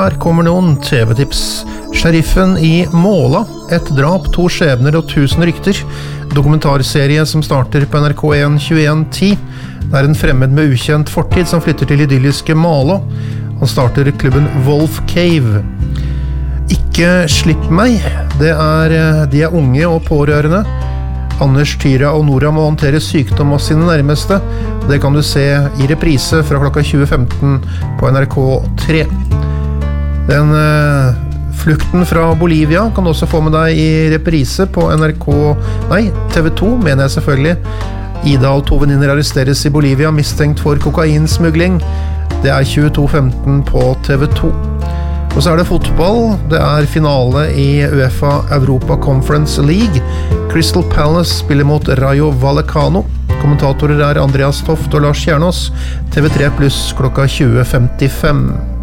Her kommer noen TV-tips. Sheriffen i Måla, et drap, 2 skjebner og 1000 rykter. Dokumentarserie som starter på NRK1 21:10. Det er en fremmed med ukjent fortid som flytter til idylliske Malå. Han starter klubben Wolf Cave. Ikke slipp meg. De er unge og pårørende. Anders, Tyra og Nora må håndtere sykdom av sine nærmeste. Det kan du se i reprise fra klokka 20:15 på NRK3. Den flukten fra Bolivia kan du også få med deg i reprise på TV 2, mener jeg selvfølgelig. Ida og 2 venninner arresteres i Bolivia mistenkt for kokainsmugling. Det er 22:15 på TV 2. Og så er det fotball. Det er finale i UEFA Europa Conference League. Crystal Palace spiller mot Rayo Vallecano. Kommentatorer er Andreas Toft og Lars Kjernås. TV3 pluss klokka 20:55.